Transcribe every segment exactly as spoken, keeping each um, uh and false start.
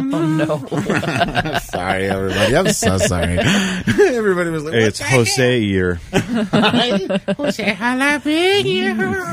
no. Sorry, everybody. I'm so sorry. Everybody was like, hey, it's Jose year. Jose Jalapeno.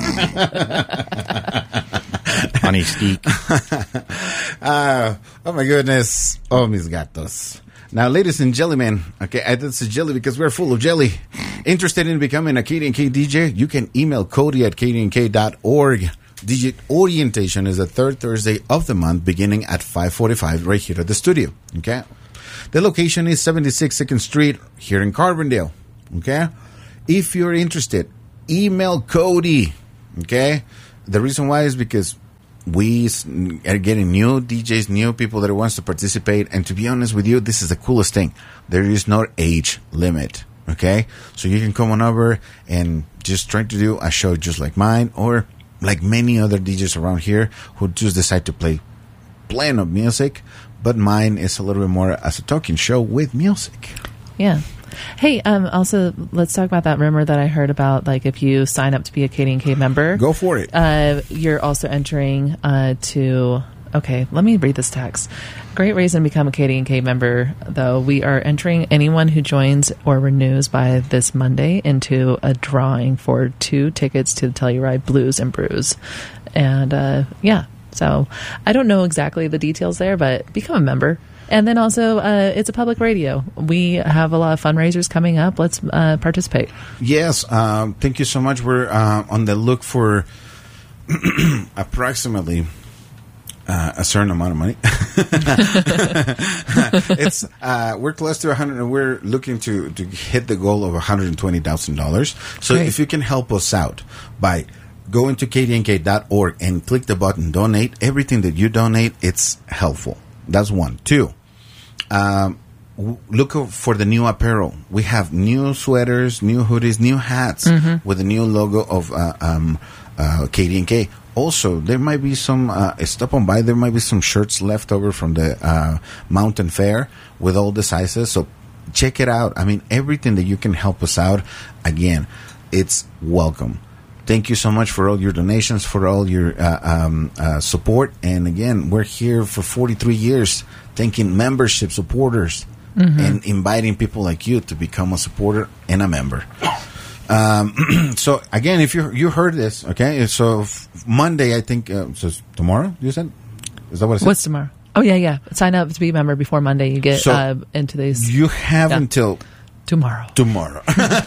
Honey steak. uh, oh, my goodness. Oh, mis gatos. Now, ladies and gentlemen, okay, I did say jelly because we're full of jelly. Interested in becoming a K D and K D J? You can email Cody at K D N K dot org. D J orientation is the third Thursday of the month, beginning at five forty-five right here at the studio, okay? The location is seventy-six second Street here in Carbondale, okay? If you're interested, email Cody, okay? The reason why is because we are getting new D Js, new people that wants to participate. And to be honest with you, this is the coolest thing. There is no age limit, okay? So you can come on over and just try to do a show just like mine or like many other D Js around here who just decide to play plenty of music. But mine is a little bit more as a talking show with music. Yeah. Hey, um, also, let's talk about that rumor that I heard about, like, if you sign up to be a K D and K member. Go for it. Uh, you're also entering uh, to... Okay, let me read this text. Great reason to become a K D and K member, though. We are entering anyone who joins or renews by this Monday into a drawing for two tickets to the Telluride Blues and Brews. And, uh, yeah, so I don't know exactly the details there, but become a member. And then also, uh, it's a public radio. We have a lot of fundraisers coming up. Let's uh, participate. Yes. Um, thank you so much. We're uh, on the look for approximately uh, a certain amount of money. it's uh, we're close to one hundred. We're looking to, to hit the goal of one hundred twenty thousand dollars. So Great. If you can help us out by going to K D N K dot org and click the button donate, everything that you donate, it's helpful. That's one. Two, um, w- look for the new apparel. We have new sweaters, new hoodies, new hats mm-hmm. with the new logo of uh, um, uh, K D and K. Also, there might be some, uh, stop on by, there might be some shirts left over from the uh, Mountain Fair with all the sizes. So check it out. I mean, everything that you can help us out, again, it's welcome. Thank you so much for all your donations, for all your uh, um, uh, support. And again, we're here for forty-three years, thanking membership supporters mm-hmm. and inviting people like you to become a supporter and a member. Um, so again, if you you heard this, okay, so f- Monday, I think, uh, so tomorrow, you said? Is that what I said? What's tomorrow? Oh, yeah, yeah. Sign up to be a member before Monday. You get so uh, into these. You have yeah. until... Tomorrow. Tomorrow.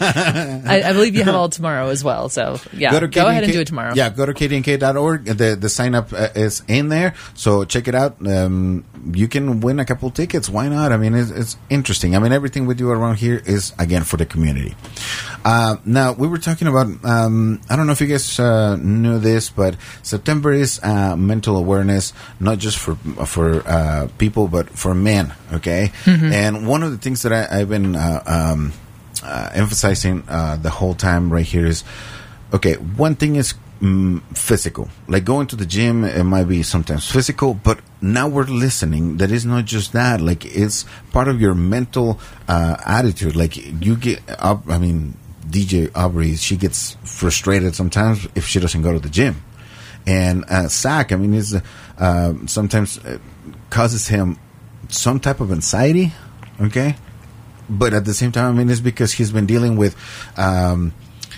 I, I believe you have all tomorrow as well. So, yeah, go, go ahead and do it tomorrow. Yeah, go to K D N K dot org. The, the sign up uh, is in there. So check it out. Um, you can win a couple tickets. Why not? I mean, it's, it's interesting. I mean, everything we do around here is, again, for the community. Uh, now, we were talking about, um, I don't know if you guys uh, knew this, but September is uh, mental awareness, not just for for uh, people, but for men, okay? Mm-hmm. And one of the things that I, I've been uh, um, uh, emphasizing uh, the whole time right here is, okay, one thing is mm, physical. Like going to the gym, it might be sometimes physical, but now we're listening. That is not just that. Like, it's part of your mental uh, attitude. Like, you get up, I mean... D J Aubrey, she gets frustrated sometimes if she doesn't go to the gym. And uh, Zach, I mean, is uh, sometimes uh, causes him some type of anxiety, okay? But at the same time, I mean, it's because he's been dealing with um,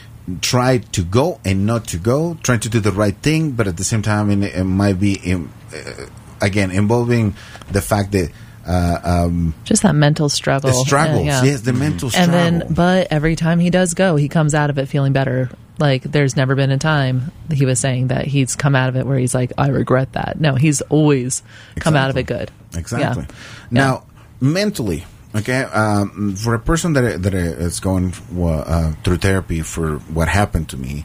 try to go and not to go, trying to do the right thing, but at the same time, I mean, it might be, in, uh, again, involving the fact that Uh, um, just that mental struggle. The struggles, uh, yeah. yes, the mental struggle. And then, but every time he does go, he comes out of it feeling better. Like, there's never been a time, he was saying, that he's come out of it where he's like, I regret that. No, he's always exactly. come out of it good. Exactly. Yeah. Now, yeah. mentally, okay, um, for a person that that is going uh, through therapy for what happened to me,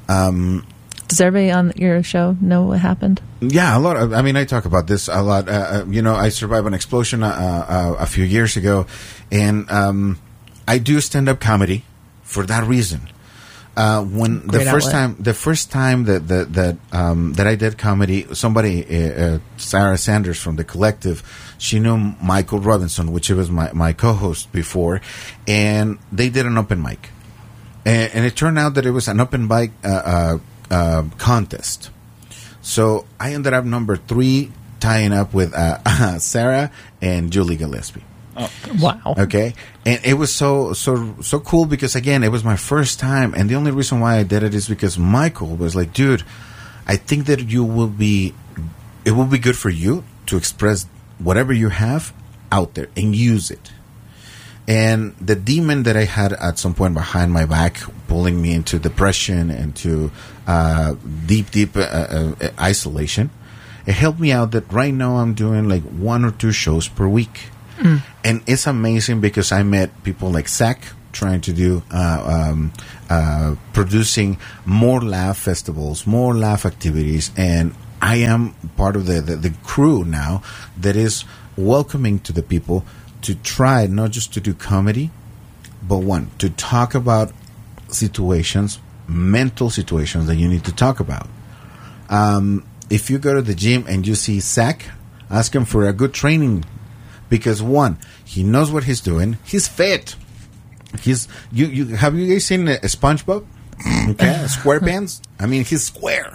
um, does everybody on your show know what happened? Yeah, a lot. Of, I mean, I talk about this a lot. Uh, you know, I survived an explosion uh, uh, a few years ago, and um, I do stand-up comedy for that reason. Uh, when Great the first outlet. time, the first time that that that, um, that I did comedy, somebody, uh, uh, Sarah Sanders from the Collective, she knew Michael Robinson, which was my my co-host before, and they did an open mic, and, and it turned out that it was an open mic uh, uh, uh, contest. So I ended up number three tying up with uh, Sarah and Julie Gillespie. Wow. Okay, and it was so so so cool because again, it was my first time, and the only reason why I did it is because Michael was like, "Dude, I think that you will be, it will be good for you to express whatever you have out there and use it." And the demon that I had at some point behind my back, pulling me into depression and to uh, deep, deep uh, uh, isolation, it helped me out that right now I'm doing like one or two shows per week. Mm. And it's amazing because I met people like Zach trying to do, uh, um, uh, producing more laugh festivals, more laugh activities. And I am part of the, the, the crew now that is welcoming to the people to try not just to do comedy, but one, to talk about situations, mental situations that you need to talk about. Um, if you go to the gym and you see Zach, ask him for a good training. Because one, he knows what he's doing. He's fit. He's you. You have you guys seen a, a SpongeBob? Okay, SquarePants. I mean, he's square.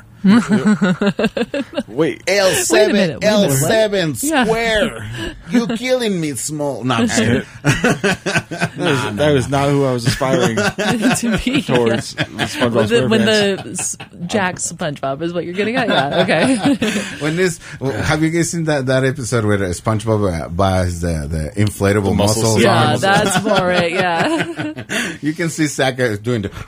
Wait, L seven, Wait a minute, wait a L minute, seven, Yeah. square. You killing me, small. No, I'm just kidding. that, was, that was not who I was aspiring to be towards. The SpongeBob when the, when SquarePants. the s- Jack SpongeBob is what you're getting at. Yeah. Okay. When this, well, have you guys seen that, that episode where SpongeBob uh, buys the, the inflatable The muscle muscles? suit. yeah, arms? that's for it. Yeah. You can see Zach uh, doing the.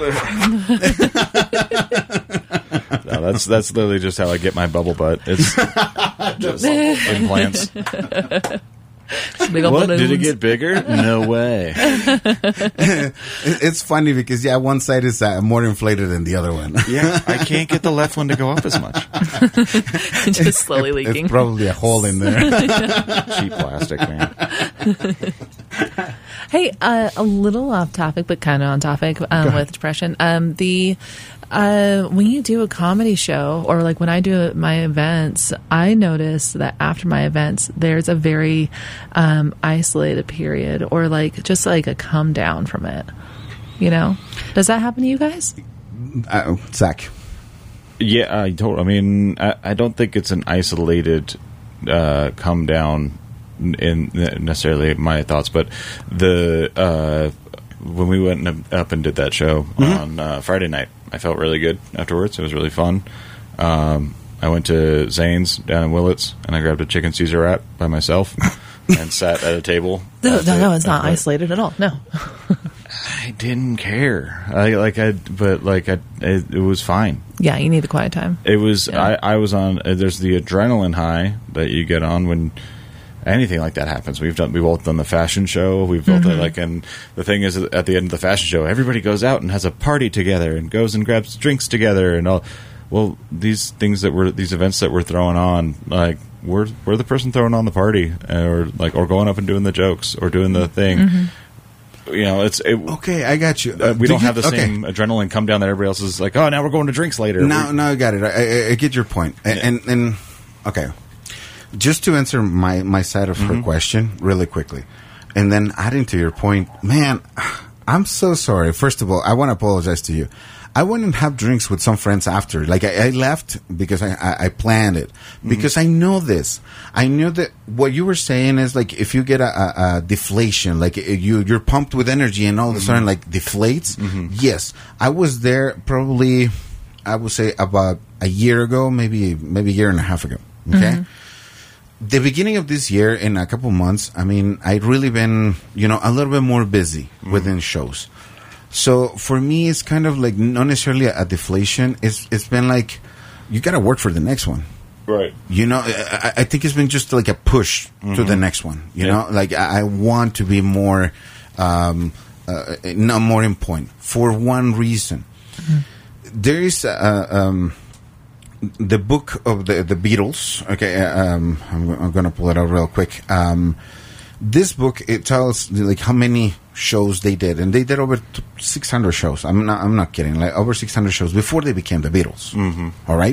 No, that's that's literally just how I get my bubble butt. It's just implants. Big old What? Did it balloons. get bigger? No way. It- It's funny because yeah, one side is uh, more inflated than the other one. Yeah, I can't get the left one to go up as much. Just slowly leaking. It's probably a hole in there. Cheap plastic, man. Hey, uh, a little off topic, but kind of on topic um, with depression. Um, the uh, when you do a comedy show, or like when I do my events, I notice that after my events, there's a very um, isolated period, or like just like a come down from it. You know, does that happen to you guys? Uh, Zach. Yeah, I told. I mean, I, I don't think it's an isolated uh, come down in necessarily my thoughts, but the uh, when we went up and did that show mm-hmm. on uh, Friday night, I felt really good afterwards. It was really fun. Um, I went to Zane's down in Willits, and I grabbed a chicken Caesar wrap by myself and sat at a table. No, at no, the- no, it's at not the- isolated at all. No. I didn't care. I like I, but like I, it, it was fine. Yeah, you need the quiet time. It was. Yeah. I, I was on. Uh, there's the adrenaline high that you get on when anything like that happens. We've done. We've both done the fashion show. We've both Mm-hmm. done, like, and the thing is, at the end of the fashion show, everybody goes out and has a party together and goes and grabs drinks together and all. Well, these things that we're these events that we're throwing on, like we're we're the person throwing on the party, or like or going up and doing the jokes or doing the thing. Mm-hmm. You know, it's it, Okay, I got you. uh, we Do don't you- have the okay. same adrenaline come down that everybody else is like, oh, now we're going to drinks later. Now, We- now I got it. I, I, I get your point. And, Yeah. and, and okay, just to answer my, my side of Mm-hmm. her question really quickly, and then adding to your point, man, I'm so sorry. First of all, I want to apologize to you. I went and have drinks with some friends after. Like I, I left because I, I, I planned it because I know this. I knew that what you were saying is like if you get a, a, a deflation, like you you're pumped with energy and all of a sudden like deflates. Yes, I was there probably. I would say about a year ago, maybe maybe a year and a half ago. Okay. The beginning of this year, in a couple months, I mean, I'd really been, you know, a little bit more busy within shows. So for me, it's kind of like not necessarily a, a deflation. It's it's been like you got to work for the next one. right. You know, I, I think it's been just like a push to the next one. You Yeah. know, like I, I want to be more, um, uh, no more in point for one reason. There is uh, um, the book of the the Beatles. Okay, uh, um, I'm, I'm going to pull it out real quick. Um, this book, it tells like how many shows they did, and they did over six hundred shows. I'm not, I'm not kidding. Like over six hundred shows before they became the Beatles. Mm-hmm. All right.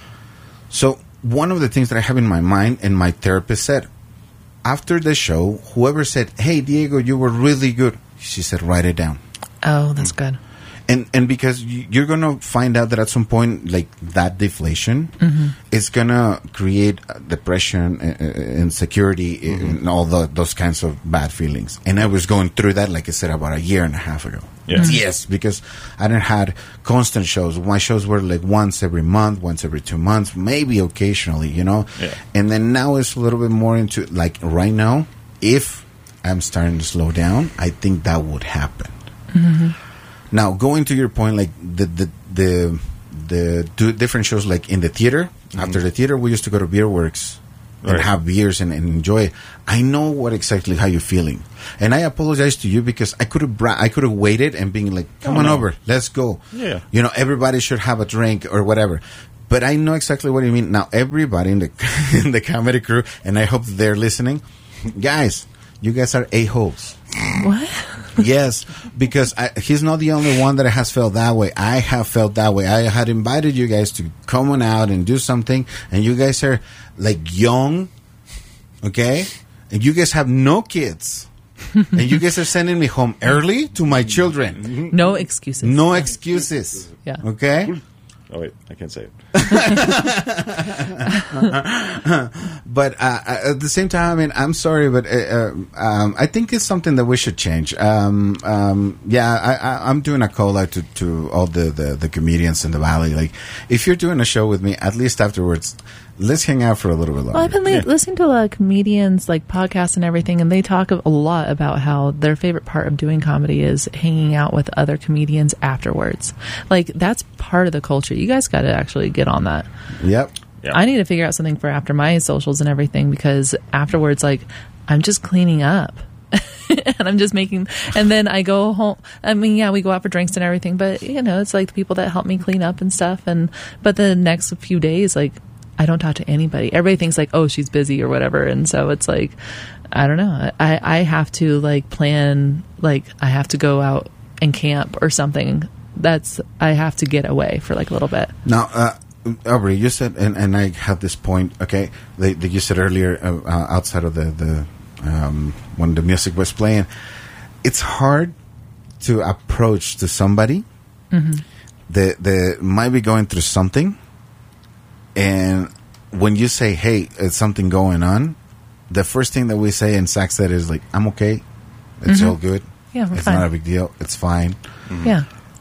So one of the things that I have in my mind, and my therapist said, after the show, whoever said, "Hey, Diego, you were really good," she said, "Write it down." Oh, that's good. And and because you- you're gonna find out that at some point, like that deflation, Mm-hmm. is gonna create uh, depression, uh, uh, insecurity, Mm-hmm. and all the, those kinds of bad feelings. And I was going through that, like I said, about a year and a half ago. Yeah. Mhm. Yes, because I didn't had constant shows. My shows were like once every month, once every two months, maybe occasionally, you know. Yeah. And then now it's a little bit more into like right now. If I'm starting to slow down, I think that would happen. Now, going to your point, like the the the, the two different shows, like in the theater. After the theater, we used to go to Beer Works and Right. have beers and, and enjoy it. I know what exactly how you're feeling, and I apologize to you because I could have bra- I could have waited and being like, "Come Oh, on no. over, let's go." Yeah. You know, everybody should have a drink or whatever. But I know exactly what you mean. Now, everybody in the in the comedy crew, and I hope they're listening, guys. You guys are a-holes. What? Yes, because I, he's not the only one that has felt that way. I have felt that way. I had invited you guys to come on out and do something, and you guys are like young, okay? And you guys have no kids. And you guys are sending me home early to my children. No excuses. No excuses. Yeah. Okay? Oh wait, I can't say it. But uh, at the same time, I mean, I'm sorry, but uh, uh, um, I think it's something that we should change. Um, um, yeah, I, I, I'm doing a call out to, to all the, the, the comedians in the Valley. Like, if you're doing a show with me, at least afterwards, let's hang out for a little bit longer. Well, I've been li- listening to a lot of comedians, like podcasts and everything, and they talk a lot about how their favorite part of doing comedy is hanging out with other comedians afterwards. Like, that's part of the culture. You guys got to actually get on that. Yep. Yeah. I need to figure out something for after my socials and everything, because afterwards, like, I'm just cleaning up. And I'm just making, and then I go home. I mean, yeah, we go out for drinks and everything, but you know, it's like the people that help me clean up and stuff. And, but the next few days, like, I don't talk to anybody. Everybody thinks like, oh, she's busy or whatever. And so it's like, I don't know. I, I have to like plan, like I have to go out and camp or something. That's, I have to get away for like a little bit. Now, uh, Aubrey, you said, and, and I had this point, okay, that, that you said earlier uh, uh, outside of the, the um, when the music was playing, it's hard to approach to somebody that, that might be going through something, and when you say, hey, it's something going on, the first thing that we say in Sac said is like, I'm okay, it's all good, Yeah, we're it's fine. not a big deal, it's fine. Yeah.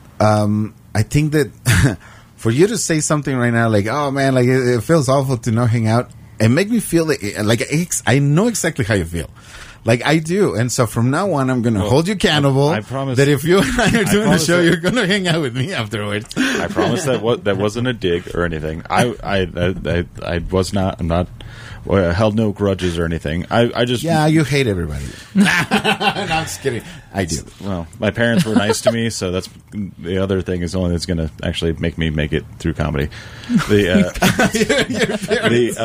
I think that for you to say something right now, like, oh man, like it, it feels awful to not hang out, and make me feel like, like ex- I know exactly how you feel. Like I do. And so from now on, I'm going to Well, hold you accountable. I- I promise- that if you and I are doing the promise show, that- you're going to hang out with me afterwards. I promise that what that wasn't a dig or anything. I I I, I, I was not. I'm not. Well, I held no grudges or anything. I I just Yeah, you hate everybody. no, I'm just kidding. I do. Well, my parents were nice to me, so that's the other thing is the only that's going to actually make me make it through comedy. The uh, the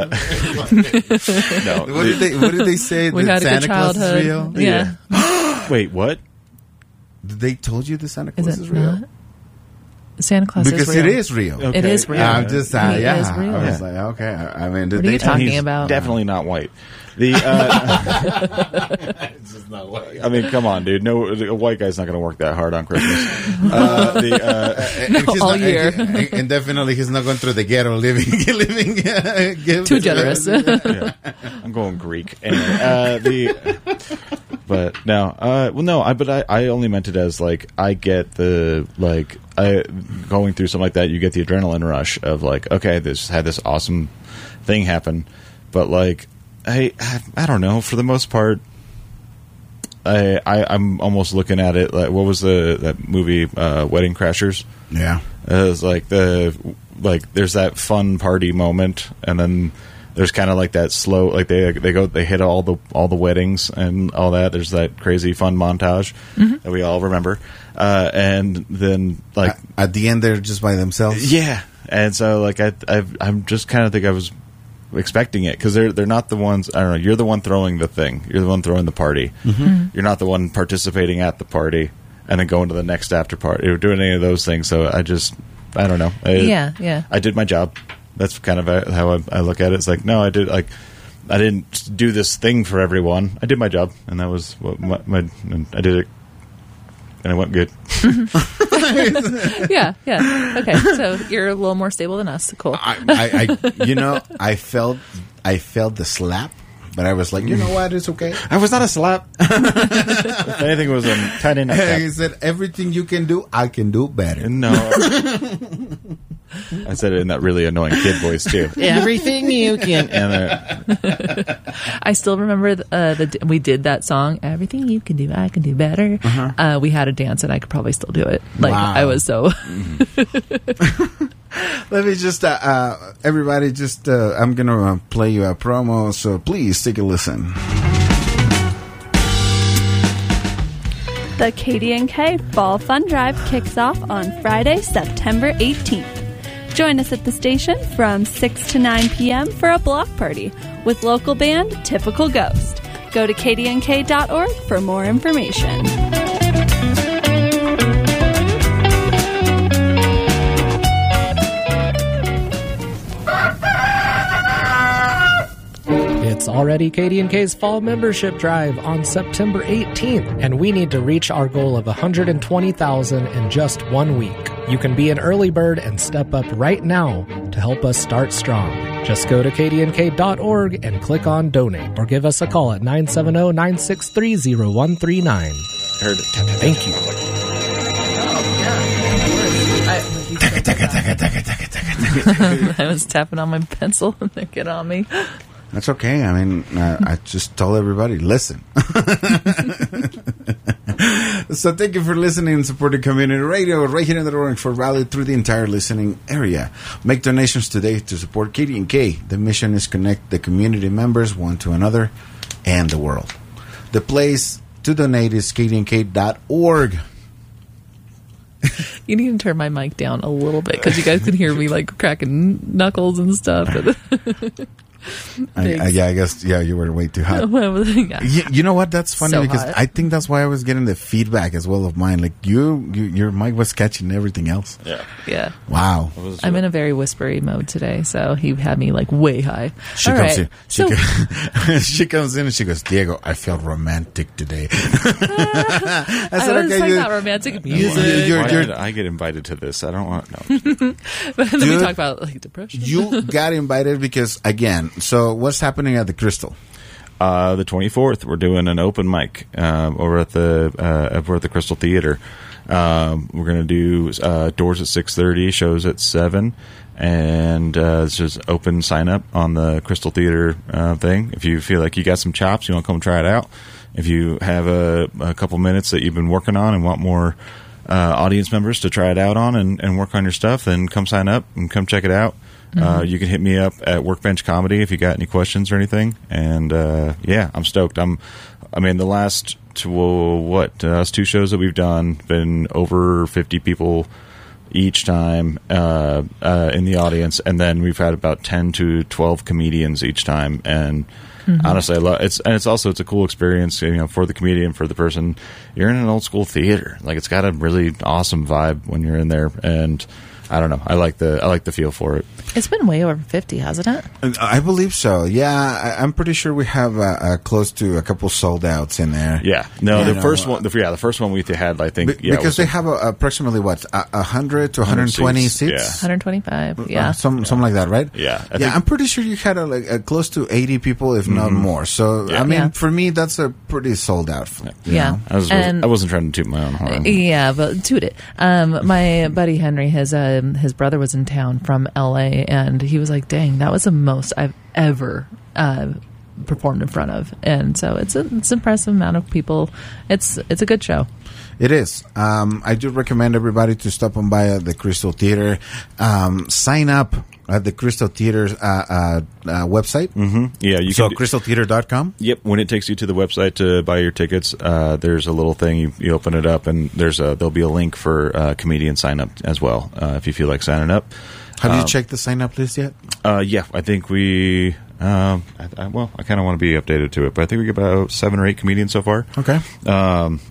uh, no. What the- did they? What did they say? We that had a good Santa Claus is childhood. real? Yeah. Wait, what? Did they told you the Santa Is Claus it is real? not? Santa Claus Because is real. it is real. Okay. It is real. I'm just, uh, He yeah. is real. I was Yeah. like, okay. I I mean, did What are they you tell talking He's about? definitely not white. The uh, I mean, come on, dude. No, a white guy's not going to work that hard on Christmas. Uh, the uh, And he's all not- year. And, and definitely he's not going through the ghetto living, living. Uh, give- Too generous. yeah. I'm going Greek anyway. Uh, the but no, uh, well, no. I but I, I only meant it as like I get the like I going through something like that. You get the adrenaline rush of like, okay, this had this awesome thing happen, but like I I, I don't know. For the most part, I, I I'm almost looking at it like what was the that movie uh, Wedding Crashers? Yeah. Uh, it's like the like there's that fun party moment, and then there's kind of like that slow like they they go they hit all the all the weddings and all that. There's that crazy fun montage that we all remember, uh, and then like At, at the end, they're just by themselves. yeah, and so like I I've, I'm just kind of think I was expecting it because they're they're not the ones. I don't know. You're the one throwing the thing. You're the one throwing the party. You're not the one participating at the party and then going to the next after party or doing any of those things. So I just I don't know. I, Yeah, yeah. I did my job. That's kind of how I, I look at it. It's like no, I did like I didn't do this thing for everyone. I did my job, and that was what my, my and I did it, and it went good. yeah, yeah. Okay, so you're a little more stable than us. Cool. I, I, I, you know, I felt, I felt the slap, but I was like, you know what? It's okay. I was not a slap. If anything, it was a tight end. He said, everything you can do, I can do better. No. I said it in that really annoying kid voice too. Everything you can. And, uh, I still remember the, uh, the we did that song. Everything you can do, I can do better. Uh-huh. Uh, we had a dance, and I could probably still do it. Like Wow. I was so. Let me just, uh, uh, everybody, just, uh, I'm going to uh, play you a promo, so please take a listen. The K D N K Fall Fun Drive kicks off on Friday, September eighteenth. Join us at the station from six to nine p.m. for a block party with local band Typical Ghost. Go to k d n k dot org for more information. It's already K D N K's Fall Membership Drive on September eighteenth, and we need to reach our goal of one hundred twenty thousand in just one week. You can be an early bird and step up right now to help us start strong. Just go to k d n k dot org and click on Donate, or give us a call at nine seven zero, nine six three, zero one three nine. heard it. Thank you. I was tapping on my pencil and they get on me. That's okay. I mean, uh, I just told everybody, listen. So thank you for listening and supporting community radio right here in the Roaring Fork Valley through the entire listening area. Make donations today to support K D N K. The mission is connect the community members one to another and the world. The place to donate is k d n k dot org. You need to turn my mic down a little bit because you guys can hear me like cracking knuckles and stuff. I, I, yeah, I guess, yeah, you were way too hot. yeah. You, you know what? That's funny So because hot. I think that's why I was getting the feedback as well of mine. Like you, you your mic was catching everything else. Yeah. Yeah. Wow. I'm in a very whispery mode today, so he had me like way high. She All comes right. in. She, So- co- she comes in and she goes, Diego, I felt romantic today. I I said, was okay, talking you, about romantic you- music. you're- Why you're- did I get invited to this? I don't want no. But then we Dude, talk about like depression. you got invited because, again, so what's happening at the Crystal? Uh, the twenty-fourth, we're doing an open mic uh, over at the uh, over at the Crystal Theater. Um, we're going to do uh, doors at six thirty, shows at seven, and uh, it's just open sign up on the Crystal Theater uh, thing. If you feel like you got some chops, you want to come try it out. If you have a, a couple minutes that you've been working on and want more uh, audience members to try it out on and, and work on your stuff, then come sign up and come check it out. Uh, you can hit me up at Workbench Comedy if you got any questions or anything. And uh, yeah, I'm stoked. I'm. I mean, the last two, what uh, last two shows that we've done been over fifty people each time uh, uh, in the audience, and then we've had about ten to twelve comedians each time. And honestly, I love it's and it's also it's a cool experience, you know, for the comedian, for the person. You're in an old school theater, like it's got a really awesome vibe when you're in there, and I don't know. I like the I like the feel for it. It's been way over fifty, hasn't it? I believe so. Yeah, I, I'm pretty sure we have uh, uh, close to a couple sold outs in there. Yeah, no, You the know, first uh, one, the, yeah, the first one we had, I think, Be- yeah, because was- they have a, approximately what a, a hundred to one hundred twenty seats, seats. one hundred twenty-five. Uh, Yeah. some something like that, right? Yeah, I yeah. think- I'm pretty sure you had a, like a close to eighty people, if not more. So Yeah. I mean, Yeah. for me, that's a pretty sold out. You Yeah. know? I was And- I wasn't trying to toot my own horn. Yeah, but toot it. Um, my buddy Henry, his um, his brother was in town from L A, and he was like, "Dang, that was the most I've ever uh, performed in front of." And so it's a, it's an impressive amount of people. It's it's a good show. It is. Um, I do recommend everybody to stop on by at the Crystal Theater. Um, sign up at the Crystal Theater uh, uh, uh, website. Mm-hmm. Yeah, you So can. crystal theater dot com. Yep, when it takes you to the website to buy your tickets, uh, there's a little thing you, you open it up, and there's a there'll be a link for uh, comedian sign up as well uh, if you feel like signing up. Have you Um, checked the sign up list yet? Uh, yeah, I think we. Um, I, I, well, I kind of want to be updated to it, but I think we get about seven or eight comedians so far. Okay. Um,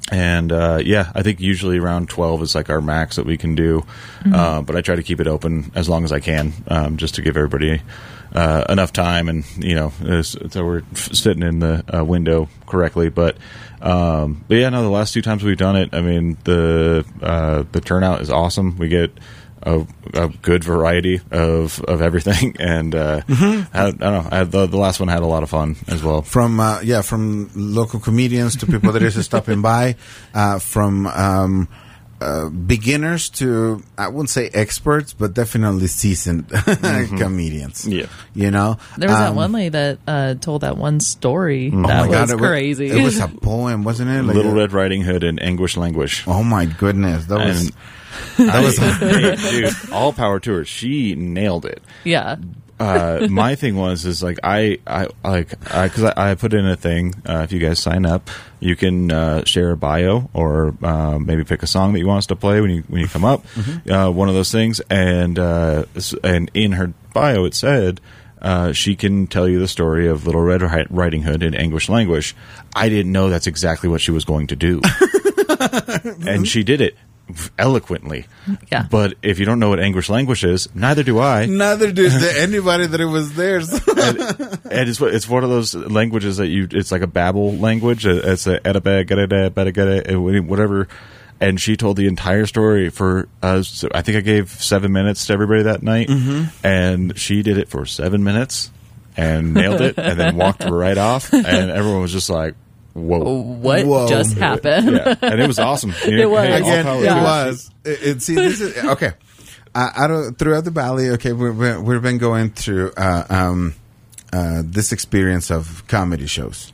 And uh, yeah, I think usually around twelve is like our max that we can do. Mm-hmm. Uh, but I try to keep it open as long as I can, um, just to give everybody uh, enough time, and you know, so we're sitting in the uh, window correctly. But um, but yeah, no, the last two times we've done it, I mean, the uh, the turnout is awesome. We get A, a good variety of, of everything, and uh, mm-hmm. I, I don't know. I, the, the last one had a lot of fun as well. From uh, yeah, from local comedians to people that are just stopping by, uh, from um, uh, beginners to, I wouldn't say experts, but definitely seasoned mm-hmm. comedians. Yeah, you know, there was um, that one lady that uh, told that one story oh that my was God, it crazy. Was, it was a poem, wasn't it? Like Little a, Red Riding Hood and Anguish Languish. Oh my goodness, that was. And, That was hey, dude. All power to her. She nailed it. Yeah. Uh, my thing was is like I I like because I, I, I put in a thing. Uh, if you guys sign up, you can uh, share a bio or uh, maybe pick a song that you want us to play when you when you come up. Mm-hmm. Uh, one of those things, and uh, and in her bio it said. Uh, she can tell you the story of Little Red Riding Hood in Anguish Language. I didn't know that's exactly what she was going to do, and she did it eloquently. Yeah. But if you don't know what Anguish Language is, neither do I. Neither did anybody that it was theirs. and, and it's it's one of those languages that you. It's like a Babel language. It's a whatever. And she told the entire story for, uh, so I think I gave seven minutes to everybody that night. Mm-hmm. And she did it for seven minutes and nailed it and then walked right off. And everyone was just like, whoa. What Whoa. just happened? Yeah. And it was awesome. You It was. hey, all Again, power it to her. was. It, it, see, this is, okay. Uh, out of, throughout the valley, okay, we've been, we've been going through uh, um, uh, this experience of comedy shows.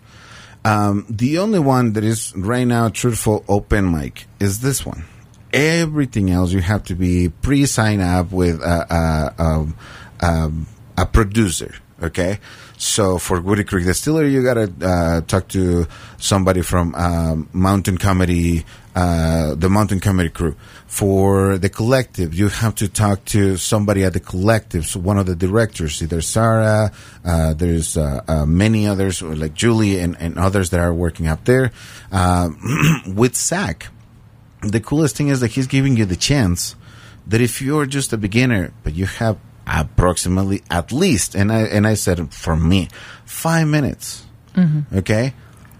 Um, the only one that is right now truthful open mic is this one. Everything else you have to be pre-sign up with a, a, a, a, a producer. Okay, so for Woody Creek Distillery, you gotta uh, talk to somebody from um, Mountain Comedy, uh, the Mountain Comedy crew. For the collective, you have to talk to somebody at the collective. So one of the directors, either Sarah, uh, there's uh, uh, many others like Julie and, and others that are working up there. Uh, with Zach, the coolest thing is that he's giving you the chance that if you're just a beginner, but you have approximately at least, and I and I said for me, five minutes. Mm-hmm. Okay,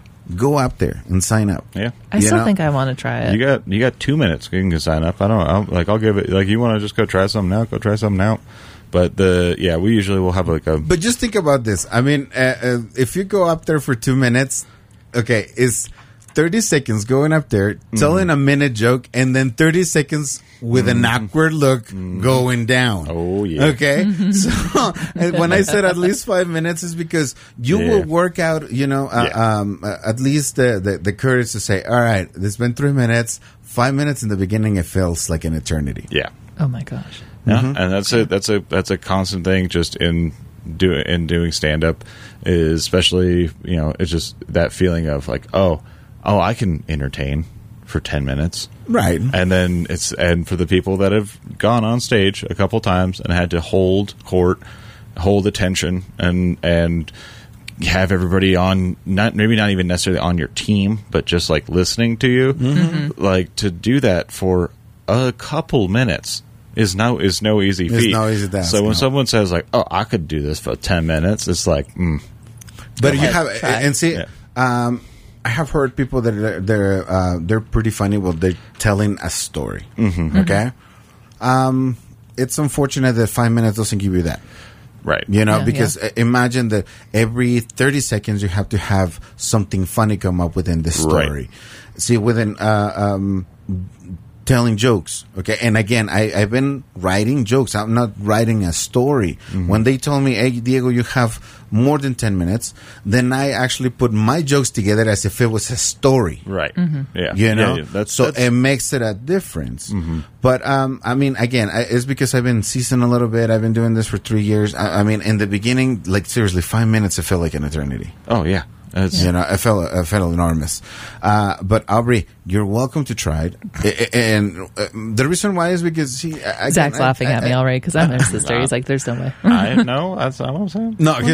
go up there and sign up. Yeah, I you still know? think I want to try it. You got you got two minutes. You can sign up. I don't I'll, like. I'll give it. Like you want to just go try something now? Go try something now. But the yeah, we usually will have like a. But just think about this. I mean, uh, uh, if you go up there for two minutes, okay, it's thirty seconds going up there, telling mm. a minute joke, and then thirty seconds with mm. an awkward look mm. going down. Oh, yeah. Okay? So and when I said at least five minutes is because you yeah. will work out, you know, uh, yeah. um, uh, at least the, the, the courage to say, all right, it's been three minutes. Five minutes in the beginning, it feels like an eternity. Yeah. Oh, my gosh. Yeah, mm-hmm. and that's a that's a that's a constant thing just in do in doing stand up, is especially, you know, it's just that feeling of like, oh, oh, I can entertain for ten minutes. Right. And then it's and for the people that have gone on stage a couple times and had to hold court, hold attention and and have everybody on, not maybe not even necessarily on your team, but just like listening to you, mm-hmm. like to do that for a couple minutes is no is no easy it's feat. No easy task, so when no. someone says like, "Oh, I could do this for ten minutes," it's like, mm, but you ahead, have try. and see, yeah. um, I have heard people that are, they're uh, they're pretty funny. Well, they're telling a story. Mm-hmm. Okay, mm-hmm. Um, it's unfortunate that five minutes doesn't give you that. Right. You know, yeah, because yeah. imagine that every thirty seconds you have to have something funny come up within the story. Right. See, within uh, um, telling jokes. Okay. And again, I, I've been writing jokes. I'm not writing a story. Mm-hmm. When they told me, hey, Diego, you have more than ten minutes, then I actually put my jokes together as if it was a story. Right. Mm-hmm. Yeah. You know? Yeah, yeah. That's, so that's, it makes it a difference. Mm-hmm. But, um, I mean, again, I, it's because I've been seasoned a little bit. I've been doing this for three years. I, I mean, in the beginning, like, seriously, five minutes, it felt like an eternity. Oh, yeah. It's, you know, I felt I felt enormous. Uh, but Aubrey, you're welcome to try it. I, I, and uh, the reason why is because he. I, Zach's I, laughing I, at me I, already because I'm his sister. He's like, "There's no way." I know. That's what I'm saying. No, because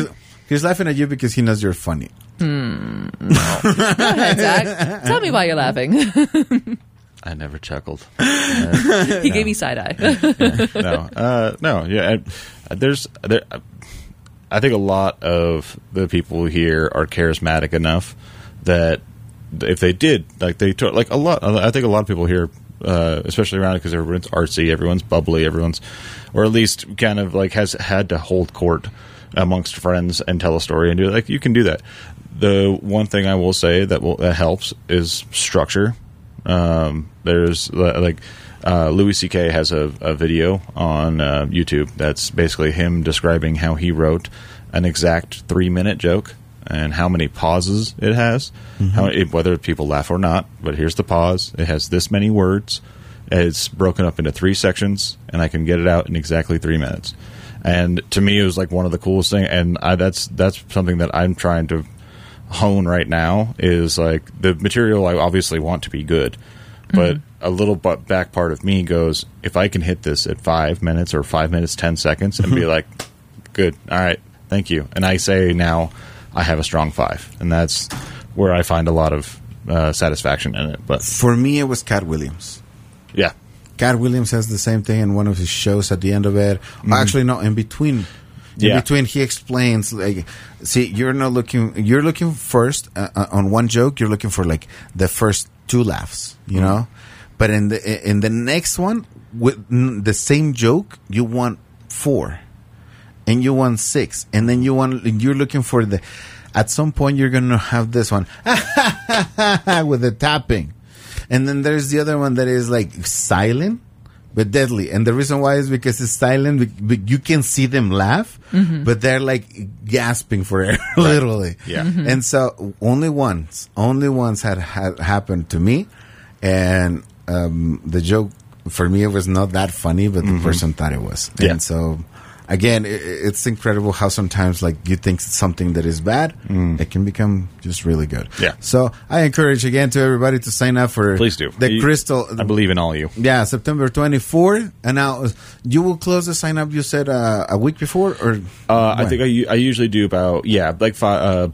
He's laughing at you because he knows you're funny. Hmm. No. Go ahead, Zach. Tell me why you're laughing. I never chuckled. Uh, he no. gave me side eye. no, uh, no, yeah. I, there's, there, I think a lot of the people here are charismatic enough that if they did, like they took, like a lot. I think a lot of people here, uh, especially around it, because everyone's artsy, everyone's bubbly, everyone's, or at least kind of like has had to hold court amongst friends and tell a story and do it. Like you can do that. The one thing I will say that will that helps is structure. Um, there's like uh, Louis C K has a, a video on uh, YouTube that's basically him describing how he wrote an exact three minute joke and how many pauses it has, mm-hmm. how it, whether people laugh or not. But here's the pause. It has this many words. It's broken up into three sections, and I can get it out in exactly three minutes. And to me, it was like one of the coolest things. And I, that's that's something that I'm trying to hone right now is like the material I obviously want to be good, but mm-hmm. a little but back part of me goes, if I can hit this at five minutes or five minutes, ten seconds and be like, good. All right. Thank you. And I say now I have a strong five, and that's where I find a lot of uh, satisfaction in it. But for me, it was Cat Williams. Yeah. Cat Williams has the same thing in one of his shows at the end of it. Mm-hmm. Actually, no, in between. In yeah. between, he explains, like, see, you're not looking, you're looking first uh, on one joke, you're looking for, like, the first two laughs, you mm-hmm. know? But in the in the next one, with the same joke, you want four. And you want six. And then you want, you're looking for the, at some point, you're going to have this one, with the tapping. And then there's the other one that is, like, silent. But deadly. And the reason why is because it's silent. But you can see them laugh, mm-hmm. but they're like gasping for air, literally. Yeah. Mm-hmm. And so only once, only once had, had happened to me. And um, the joke, for me, it was not that funny, but mm-hmm. the person thought it was. Yeah. And so, again, it, it's incredible how sometimes, like, you think something that is bad, mm. it can become just really good. Yeah. So I encourage, again, to everybody to sign up for Please do. the you, Crystal. I believe in all you. Yeah, September twenty-fourth. And now, you will close the sign up, you said, uh, a week before? or uh, I think I, I usually do about, yeah, like five, uh,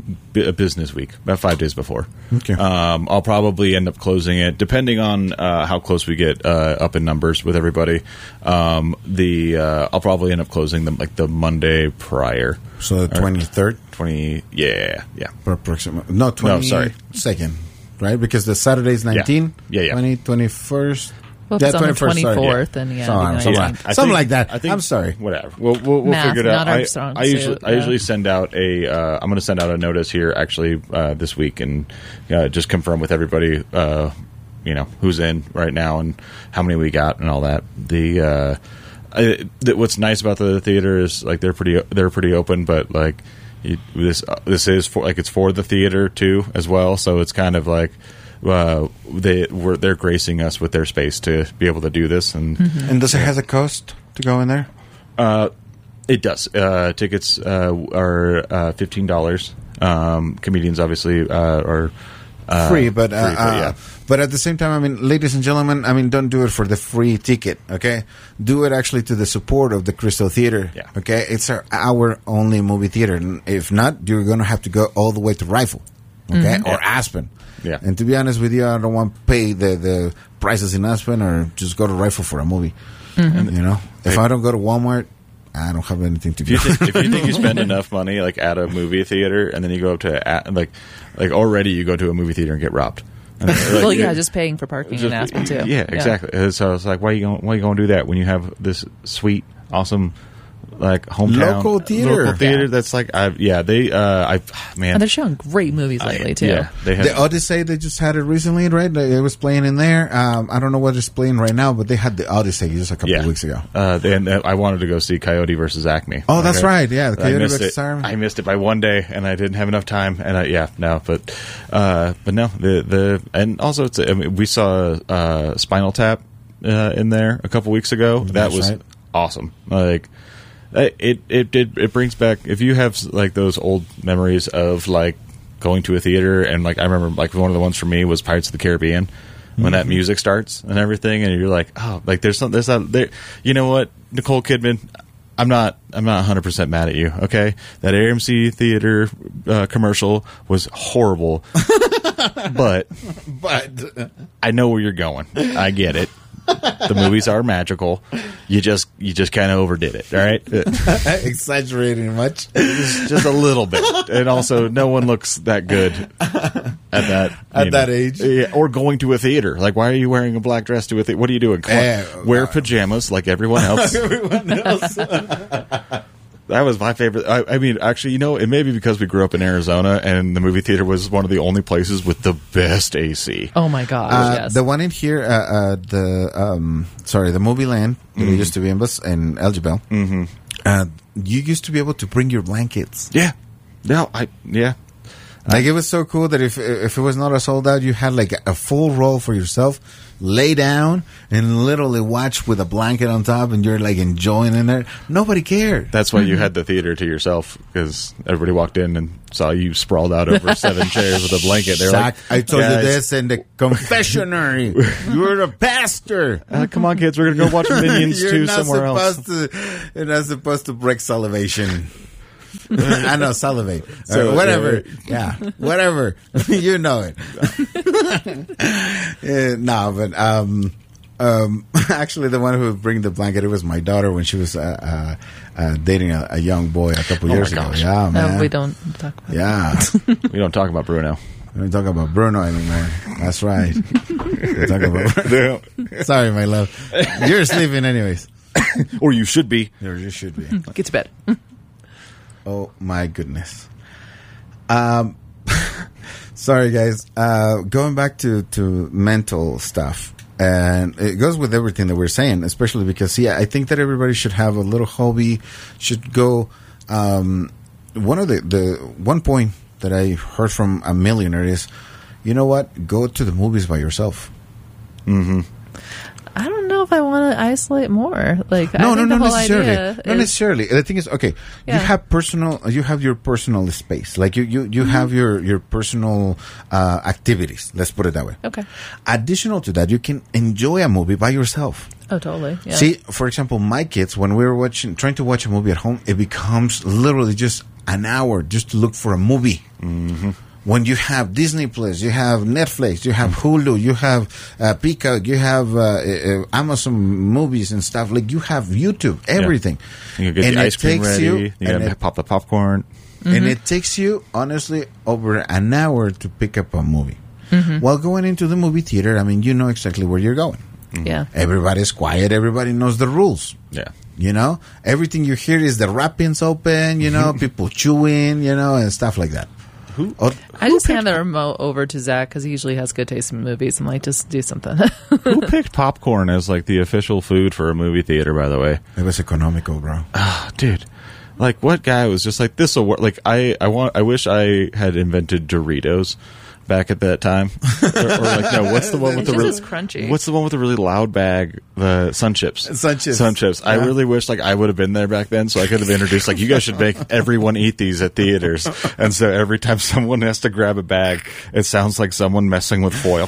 a business week, about five days before. Okay. Um, I'll probably end up closing it, depending on uh, how close we get uh, up in numbers with everybody. Um, the uh, I'll probably end up closing them like the Monday prior. So the twenty-third? twenty, yeah, yeah. Approximately. No, twenty. No, sorry. Second, right? Because the Saturday is nineteen. Yeah, yeah. yeah. twenty, twenty-first. Well, if yeah, it's on the twenty-fourth, then yeah. Sorry, something, something, I something think, like that. I think, I'm sorry. Whatever. We'll, we'll, we'll Math, figure it out. not our I, strong I usually, suit, I yeah. usually send out a. Uh, I'm going to send out a notice here actually uh, this week and uh, just confirm with everybody, uh, you know, who's in right now and how many we got and all that. The. Uh, I, th- what's nice about the theater is like they're pretty they're pretty open, but like you, this uh, this is for like it's for the theater too as well. So it's kind of like uh, they were they're gracing us with their space to be able to do this. And mm-hmm. and does it have a cost to go in there? Uh, it does. Uh, tickets uh, are uh, fifteen dollars. Um, comedians obviously uh, are. Uh, free, but, uh, free, but, yeah. uh, but at the same time, I mean, ladies and gentlemen, I mean, don't do it for the free ticket, okay? Do it actually to the support of the Crystal Theater, yeah. okay? It's our, our only movie theater. And if not, you're going to have to go all the way to Rifle, okay? Mm-hmm. Or yeah. Aspen. Yeah. And to be honest with you, I don't want to pay the, the prices in Aspen or just go to Rifle for a movie, mm-hmm. you know? If I don't go to Walmart, I don't have anything to if do. You think, if you think you spend enough money like at a movie theater, and then you go up to like like already you go to a movie theater and get robbed. And, like, well, yeah, just paying for parking just, in Aspen too. Yeah, yeah. exactly. Yeah. So it's like, why are you going? Why are you going to do that when you have this sweet, awesome, like hometown local theater? Local theater yeah. that's like, I've, yeah, they, uh, I man, and they're showing great movies lately I, too. Yeah, they have the Odyssey. They just had it recently, right? It was playing in there. Um, I don't know what it's playing right now, but they had the Odyssey just a couple yeah. of weeks ago. Uh, and uh, I wanted to go see Coyote versus Acme. Oh, that's okay? right. Yeah, the Coyote I missed versus it. Acme. I missed it by one day, and I didn't have enough time. And I, yeah, no, but uh, but no, the the and also it's. I mean, we saw uh, Spinal Tap uh, in there a couple weeks ago. That That's was right. awesome. Like. It it did it brings back if you have like those old memories of like going to a theater and like I remember like one of the ones for me was Pirates of the Caribbean when mm-hmm. that music starts and everything and you're like oh like there's some there's that there you know what Nicole Kidman I'm not. I'm not one hundred percent mad at you. Okay, that A M C theater uh, commercial was horrible, but But I know where you're going. I get it. The movies are magical. You just you just kind of overdid it. All right, exaggerating much. just a little bit, and also no one looks that good at that At you that age. Yeah, or going to a theater. Like, why are you wearing a black dress to a theater? What are you doing? Come on. Eh, Wear uh, pajamas like everyone else. Everyone else. That was my favorite. I, I mean, actually, you know, it may be because we grew up in Arizona, and the movie theater was one of the only places with the best A C. Oh my gosh, Uh, yes. The one in here, uh, uh, the um, sorry, the movie land that Mm-hmm. used to be in Bus and El Jebel. Mm-hmm. Uh, you used to be able to bring your blankets. Yeah, no, I yeah. Like, it was so cool that if if it was not a sold out, you had like a full roll for yourself, lay down and literally watch with a blanket on top, and you're like enjoying in there. Nobody cared. That's why you had the theater to yourself, because everybody walked in and saw you sprawled out over seven chairs with a blanket. They're Zach, like, I told you "Guys, this in the confessionary. You're a pastor. uh, come on, kids, we're gonna go watch Minions you're two not somewhere else." supposed to. You're not supposed to break salivation. I know, salivate. So, Uh, whatever. yeah. Yeah, whatever. You know it. Yeah, no, but um, um, actually, the one who would bring the blanket, it was my daughter when she was uh, uh, uh, dating a, a young boy a couple Oh, years my ago. gosh. Yeah, man. no, we don't talk about Yeah. We don't talk about Bruno. We don't talk about Bruno anymore. That's right. We talk about. Sorry, my love. You're sleeping anyways. Or you should be. Or you should be. that. Get to bed. Oh my goodness. Um, sorry guys. Uh, going back to, to mental stuff, and it goes with everything that we're saying, especially because, yeah, I think that everybody should have a little hobby, should go, um, one of the, the, one point that I heard from a millionaire is, you know what? Go to the movies by yourself. Mm-hmm. I don't know if I want to isolate more. Like, No, I no, think no, the whole necessarily. idea Not is- necessarily. The thing is, okay, Yeah. you have personal, you have your personal space. Like you, you, you Mm-hmm. have your your personal uh, activities. Let's put it that way. Okay. Additional to that, you can enjoy a movie by yourself. Oh, totally. Yeah. See, for example, my kids, when we were watching, trying to watch a movie at home, it becomes literally just an hour just to look for a movie. Mm-hmm. When you have Disney Plus, you have Netflix, you have Hulu, you have uh, Peacock, you have uh, uh, Amazon movies and stuff. Like, you have YouTube, everything. You get And the it ice cream takes ready. you- You, and gotta it- pop the popcorn. And it takes you, honestly, over an hour to pick up a movie. While going into the movie theater, I mean, you know exactly where you're going. Yeah. Everybody's quiet. Everybody knows the rules. Yeah. You know, everything you hear is the wrappings open, you know, people chewing, you know, and stuff like that. Who? Oh, I just hand the remote over to Zach because he usually has good taste in movies. I'm like, just do something. Who picked popcorn as like the official food for a movie theater? By the way, it was economical, bro. oh, dude, like what guy was just like this will work? Like I, I want, I wish I had invented Doritos back at that time. or, or like no, what's the one with the It's really just crunchy. What's the one with the really loud bag? The Sun Chips. Sun Chips. Sun Chips. I Yeah. really wish like I would have been there back then, so I could have introduced like you guys should make everyone eat these at theaters. And so every time someone has to grab a bag, it sounds like someone messing with foil.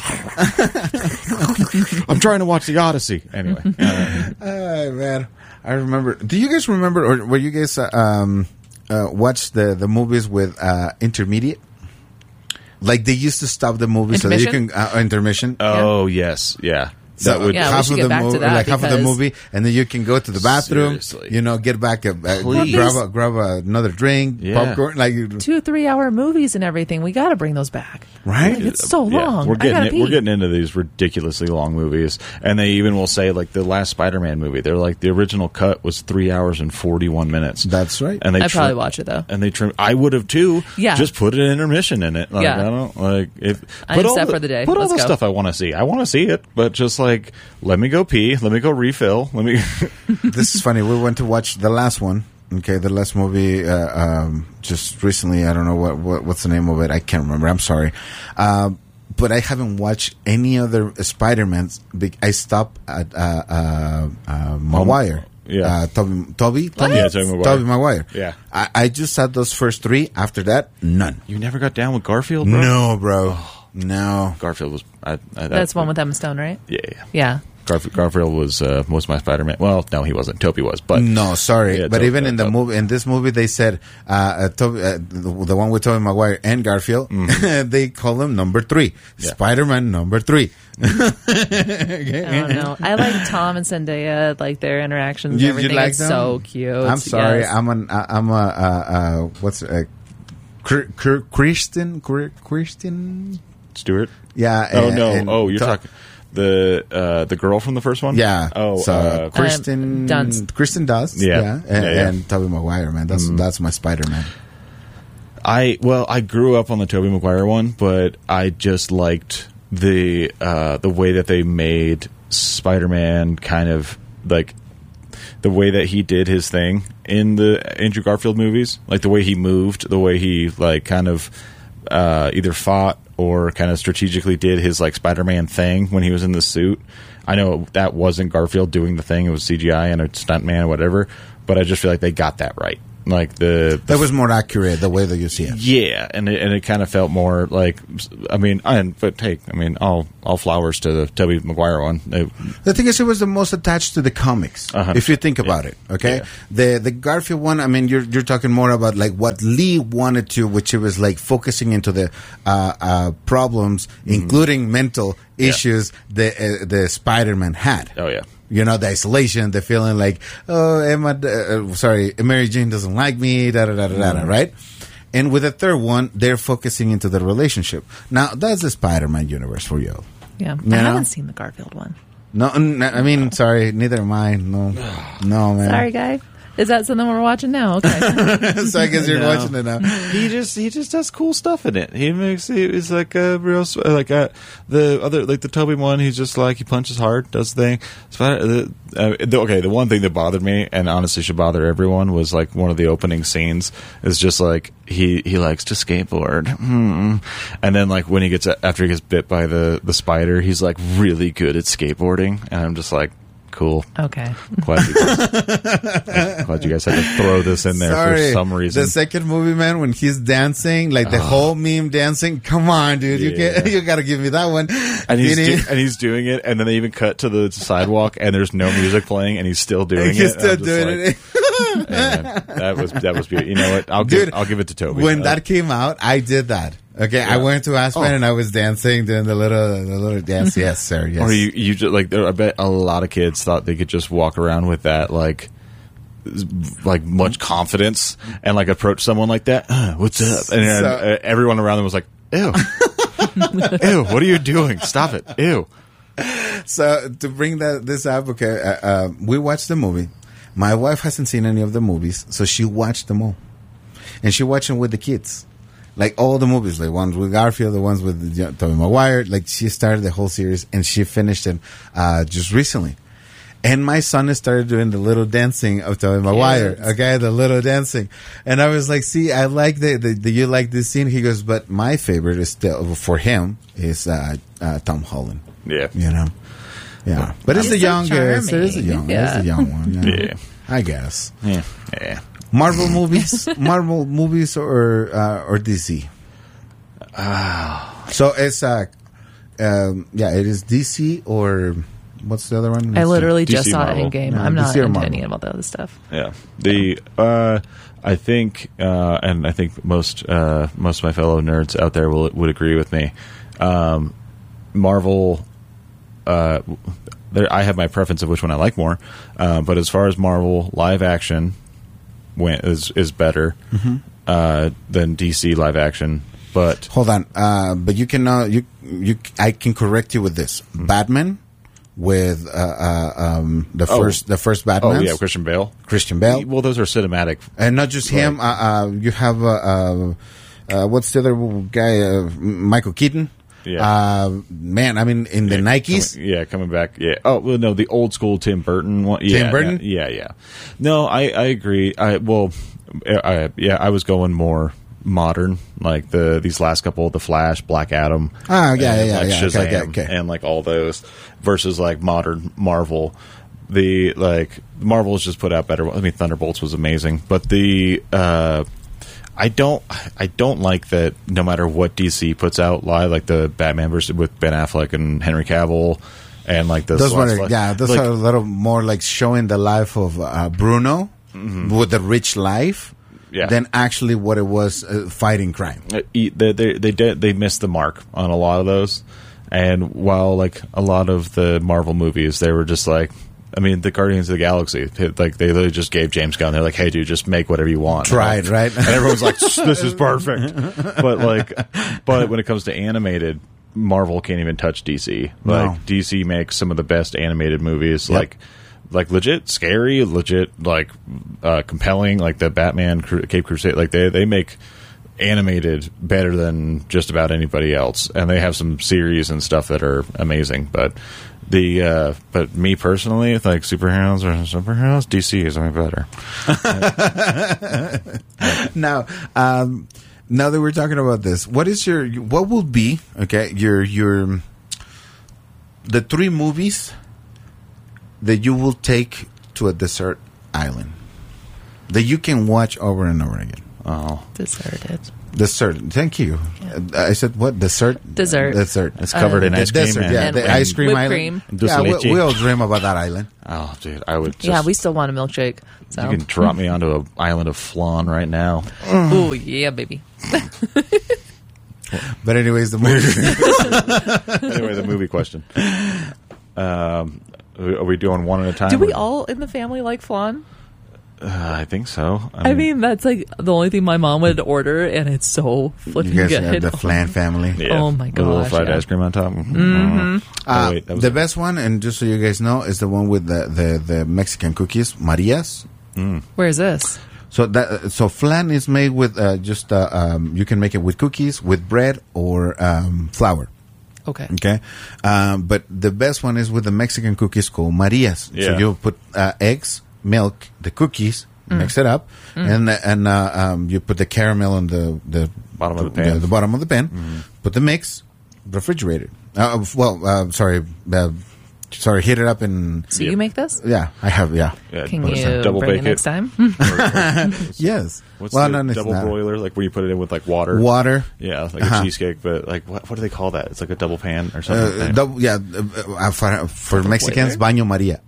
I'm trying to watch the Odyssey anyway. Uh, Oh, man. I remember. Do you guys remember, or were you guys uh, um, uh, watch the, the movies with uh, intermediate? Like, they used to stop the movie so that you can Intermission? uh, intermission. oh yes, yeah. So That would Yeah, we half should of get the back to movie, that like half of the because- movie, and then you can go to the bathroom. Seriously. You know, get back, a, a Please. grab a, grab a, another drink, Yeah. popcorn, like Two, three hour movies and everything. We got to bring those back. right. Like, it's so Yeah, long. we're I getting gotta it, pee. we're getting into these ridiculously long movies, and they even will say like the last Spider-Man movie. They're like the original cut was three hours and forty-one minutes. That's right. And they I'd trim- probably watch it, though. And they trim. I would have too. Yeah. Just put an intermission in it. Like, Yeah. I don't like if. I'm put all set for the day. Put all Let's the go. stuff I want to see. I want to see it, but just like let me go pee. Let me go refill. Let me. This is funny. We went to watch the last one. Okay, the last movie uh, um, just recently. I don't know what, what what's the name of it. I can't remember. I'm sorry, uh, but I haven't watched any other Spider-Mans. Big- I stopped at uh, uh, uh, Maguire. Yeah. uh, Toby, Toby, Toby, Yeah, Tobey Maguire. Toby Maguire. Yeah. I, I just saw those first three. After that, none. You never got down with Garfield, bro? No, bro. No. Garfield was. I, I, that- That's one with Emma Stone, right? Yeah, yeah. Yeah. Garf- Garfield was uh, was my Spider-Man. Well, no, he wasn't. Tobey was, but No, sorry, Yeah, but Toby- even in the Toby. movie, in this movie, they said uh, uh, Toby, uh, the, the one with Tobey Maguire and Garfield, they call him number three, Mm-hmm. Yeah. Spider-Man number three. I don't know. I like Tom and Zendaya, like their interactions. And You- you everything. like It's them? so cute. I'm sorry, Yes. I'm an, uh, I'm a, uh, uh, what's uh, Cr- Cr- Kristen, Cr- Kristen, Stewart. yeah. Oh uh, no! and Oh, you're To- talking the uh, the girl from the first one. Yeah. Oh, so uh, Kristen Um, Dunst. Kristen Dunst. Yeah. yeah, and, Yeah, yeah. and Tobey Maguire, man. That's that's my Spider-Man. I well, I grew up on the Tobey Maguire one, but I just liked the uh, the way that they made Spider-Man kind of like the way that he did his thing in the Andrew Garfield movies, like the way he moved, the way he like kind of uh, either fought or kind of strategically did his like Spider-Man thing when he was in the suit. I know that wasn't Garfield doing the thing; it was C G I and a stuntman or whatever. But I just feel like they got that right. Like the, the That was more accurate the way that you see it. yeah, and it, and it kind of felt more like, I mean, and but hey, I mean, all all flowers to the Tobey Maguire one. It, The thing is, it was the most attached to the comics, Uh-huh. if you think about it. Okay, Yeah. the the Garfield one. I mean, you're you're talking more about like what Lee wanted to, which it was like focusing into the uh, uh, problems, including mental Mm-hmm. Yeah. issues the uh, the Spider-Man had. oh yeah, You know, the isolation, the feeling like, oh, Emma, uh, sorry, Mary Jane doesn't like me, da da da da da, right? And with the third one, they're focusing into the relationship. Now, that's the Spider-Man universe for you. Yeah, You I know? haven't seen the Garfield one. No, n- I mean, sorry, neither am I. No, no, man. Sorry, guy. Is that something we're watching now? Okay. So I guess you're No. watching it now. he just he just does cool stuff in it. He makes it is like a real s- like a, the other like the Tobey one. He's just like he punches hard, does the thing. Spider, the, uh, the, okay, the one thing that bothered me and honestly should bother everyone was like one of the opening scenes is just like he he likes to skateboard, hmm. and then like when he gets after he gets bit by the the spider, he's like really good at skateboarding, and I'm just like. Cool. Okay. Glad you, guys, glad you guys had to throw this in there Sorry. for some reason. The second movie, man, when he's dancing, like the whole meme dancing. Come on, dude, you Yeah. get you got to give me that one. and he's Vinny. do, and he's doing it, and then they even cut to the sidewalk, and there's no music playing, and he's still doing He's it. still I'm just doing like, it. man, that was that was beautiful. You know what? I'll give Dude, I'll give it to Toby. When Uh, that came out, I did that. Okay, I Yeah. went to Aspen Oh. and I was dancing, doing the little, the little dance. Yes, sir. Yes. or you you just like there, I bet a lot of kids thought they could just walk around with that like. Like much confidence and like approach someone like that. Uh, what's up? And then, So- uh, everyone around them was like, "Ew, ew, what are you doing? Stop it, ew." So to bring that this up, okay, uh, uh, we watched the movie. My wife hasn't seen any of the movies, so she watched them all, and she watched them with the kids, like all the movies, like ones with Garfield, the ones with you know, Tobey Maguire. Like she started the whole series, and she finished it uh, just recently. And my son has started doing the little dancing of Tobey Maguire. Okay, the little dancing, and I was like, "See, I like the, the, the you like this scene." He goes, "But my favorite is still for him is uh, uh, Tom Holland." Yeah, You know, yeah, but it's He's the so youngest. It is a charming. young, Yeah. it's a young one. Yeah. Yeah. I guess. yeah, yeah. Marvel movies, Marvel movies, or uh, or D C. So it's uh, um, yeah, it is D C or what's the other one? I literally D C just saw Marvel. Endgame. No, I'm D not C or into Marvel? any of all the other stuff. Yeah, the uh, I think, uh, and I think most uh, most of my fellow nerds out there will would agree with me. Um, Marvel, uh, there, I have my preference of which one I like more, uh, but as far as Marvel live action, went, is is better uh, than D C live action. But Hold on, uh, but you can uh, you you I can correct you with this. Batman with uh, uh, um, the Oh. first the first oh Batman. yeah, Christian Bale. Christian Bale. Well, those are cinematic. And not just him. Uh, uh, you have uh, uh, uh, what's the other guy? Uh, Michael Keaton. Yeah. Uh, man, I mean, in the Nikes. Coming, yeah, coming back. Yeah. Oh well, no, the old school Tim Burton one. Yeah, Tim Burton? Yeah, yeah. No, I, I agree. I well, I, yeah, I was going more modern, like the these last couple, the Flash, Black Adam. Ah, yeah, and, yeah, like yeah. Okay, Shazam, okay, okay. and like all those versus like modern Marvel. The like Marvel's just put out better. I mean, Thunderbolts was amazing, but the. uh I don't. I don't like that. No matter what D C puts out live, like the Batman versus with Ben Affleck and Henry Cavill, and like the Those were, Slots- yeah, those like, are a little more like showing the life of uh, Bruno with the rich life Yeah. than actually what it was uh, fighting crime. uh, eat- they they they did they missed the mark on a lot of those. And while like a lot of the Marvel movies, they were just like, I mean, the Guardians of the Galaxy, like they literally just gave James Gunn. They're like, "Hey, dude, just make whatever you want." Tried, and, right? And everyone's like, "This is perfect." But like, but when it comes to animated, Marvel can't even touch D C. Like No. D C makes some of the best animated movies. Yep. Like. Like legit scary, legit like uh, compelling, like the Batman Cru- Cape Crusade. Like they they make animated better than just about anybody else, and they have some series and stuff that are amazing. But the uh, but me personally, like superheroes or superheroes, D C is way better. Now, um, now that we're talking about this, what is your what will be okay your your the three movies that you will take to a desert island that you can watch over and over again? Oh, Deserted. Dessert. Thank you. Uh, I said what? Dessert. Dessert. Dessert. it's covered in The ice cream. desert, and, yeah, And the whip- ice cream whipped island. cream. Dulce Yeah, we, leche. we all dream about that island. Oh, dude, I would. Just, Yeah, we still want a milkshake. So. You can drop me onto an island of flan right now. Oh yeah, baby. But anyways, the movie. Anyway, the movie question. Um, are we doing one at a time? Do we or- all in the family like flan? Uh, I think so. I mean, that's like the only thing my mom would order, and it's so You flipping guys good. have the flan family. yeah, oh my with a little gosh, fried yeah. ice cream on top. Mm-hmm. Oh, Uh, wait, that was the best one, and just so you guys know, is the one with the, the, the Mexican cookies, Marias. Where is this? So that so flan is made with uh, just uh, um, you can make it with cookies, with bread, or um, flour. Okay. Okay, um, but the best one is with the Mexican cookies called Marias. Yeah. So you put uh, eggs, milk, the cookies, mix it up, and uh, and uh, um, you put the caramel on the the Bottom of the pan. the bottom of the pan. Put the mix, refrigerate it. Uh, well, uh, sorry, uh, sorry, heat it up and So Yeah. you make this? yeah, I have yeah. Yeah, Can what's you that, double bring it bake next time? Yes. What's well, the no, it's double not. broiler? Like where you put it in with like water. Water. Yeah, like Uh-huh. a cheesecake, but like what, what do they call that? It's like a double pan or Uh, something. double, yeah, uh, uh, for, for Mexicans, boiler? baño Maria.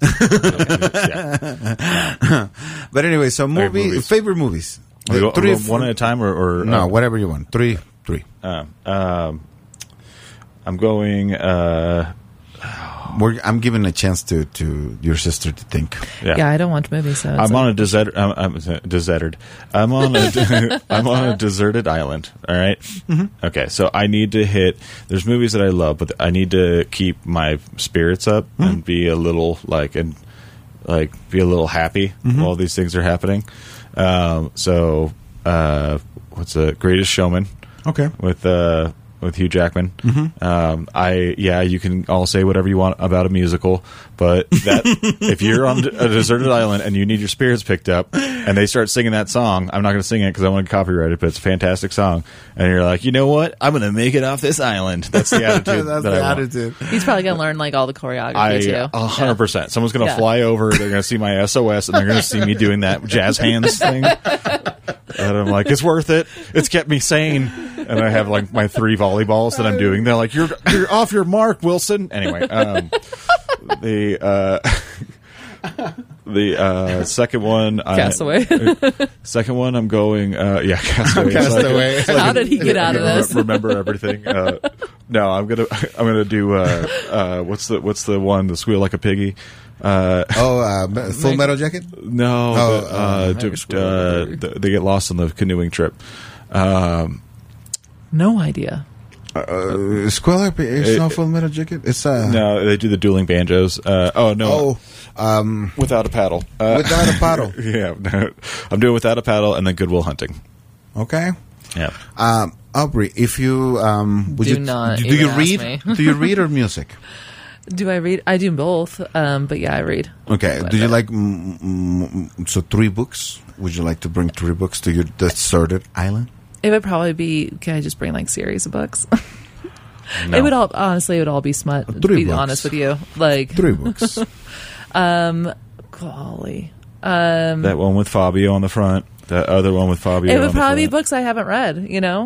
yeah. But anyway, so Favorite movie movies. favorite movies. We go, Three, we go one at a time, or, or no, uh, whatever you want. Three, three. uh, um, I'm going. Uh, We're, I'm giving a chance to, to your sister to think. yeah. Yeah, I don't watch movies, so it's I'm like- on a desert. I'm, I'm deserted. I'm on a. I'm on a deserted island. All right? Okay, so I need to hit. There's movies that I love, but I need to keep my spirits up and be a little like and like be a little happy while these things are happening. Um, so, uh, what's the Greatest Showman? Okay. with uh with Hugh Jackman. Um, I yeah, you can all say whatever you want about a musical, but that if you're on a deserted island and you need your spirits picked up, and they start singing that song, I'm not going to sing it because I want to copyright it, but it's a fantastic song, and you're like, you know what, I'm going to make it off this island. That's the attitude. That's that the I want. attitude. He's probably gonna learn like all the choreography I too. a hundred percent. Someone's going to Yeah. fly over. They're going to see my S O S, and they're going to see me doing that jazz hands thing. And I'm like, it's worth it. It's kept me sane. And I have like my three volleyballs that I'm doing. They're like, you're you're off your mark, Wilson. Anyway, um, the uh, the uh, second one, I- Castaway. second one, I'm going. Uh, yeah, Castaway. Castaway. It's like- How did he get out of Re- this? Remember everything. Uh, no, I'm gonna I'm gonna do. Uh, uh, what's the what's the one? The Squeal Like a Piggy. Uh, Oh, uh, Full Metal Jacket? no, Oh, the, uh, uh, Never d- Squeal Like a uh, Piggy. th- they get lost on the canoeing trip. Um, No idea. Uh, Squeal Like a- It's It- not Full Metal Jacket? It's, uh, no, they do the dueling banjos. Uh, oh no, oh, um, Without a Paddle. Uh, Without a Paddle. yeah, no, I'm doing Without a Paddle and then Good Will Hunting. Okay. Yeah. Um, Aubrey, if you, um, would Do you, not do even you ask read? me. Do you read or music? Do I read? I do both. Um, but yeah, I read. Okay. But- Do you like mm, mm, so three books? Would you like to bring three books to your deserted island? It would probably be. Can I just bring like series of books? No. It would all honestly. It would all be smut. To Three be books. honest with you, like Three books. um, golly, um, That one with Fabio on the front. The other one with Fabio. it on would the probably be front. books I haven't read. You know,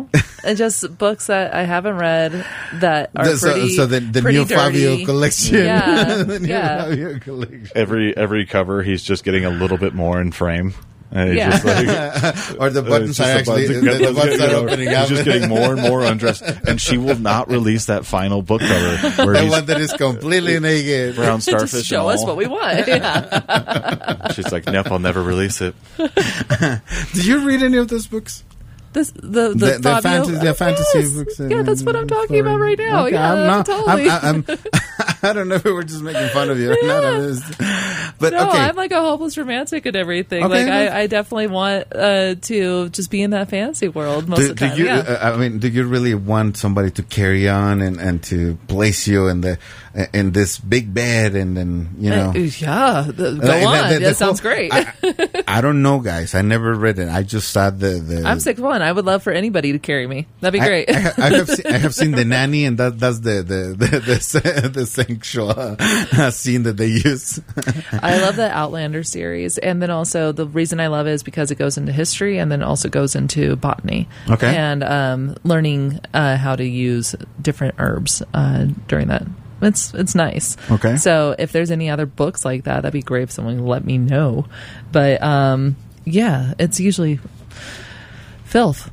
and just books that I haven't read that are The- so, pretty. so the, the pretty new Fabio dirty. collection. Yeah, The new yeah. Fabio collection. Every every cover, he's just getting a little bit more in frame. And he's Yeah. just like, Or the buttons it's are just actually the the, buttons- the buttons you are know, opening he's up. just getting more and more undressed, and she will not release that final book cover where The he's one that is completely naked. brown starfish. Just show and us all. what we want. Yeah. She's like, nope, I'll never release it. Did you read any of those books? This, the the, The, the, Fabio- fantasy, the fantasy Yes. books. uh, Yeah, that's what I'm talking about right now. Okay, Yeah, I'm not, totally. I'm, I'm, I don't know if we're just making fun of you right now. I'm just- But No, okay. I'm like a hopeless romantic and everything. Okay, like that's- I, I definitely want uh, to just be in that fantasy world most do, of the do time. you, yeah. uh, I mean, do you really want somebody to carry on and, and to place you in the in this big bed and then you know? Uh, yeah, the, go Like, on. the- the that sounds whole- great. I, I don't know, guys. I never read it. I just saw the. the I'm six one. I would love for anybody to carry me. That'd be I- great. I, ha- I have seen, I have seen the nanny, and that that's the the the the, the sexual uh, scene that they use. I love the Outlander series, and then also the reason I love it is because it goes into history, and then also goes into botany. Okay. and um, learning uh, how to use different herbs uh, during that. It's it's nice. Okay. So if there's any other books like that, that'd be great if someone would let me know. But um, yeah, it's usually filth.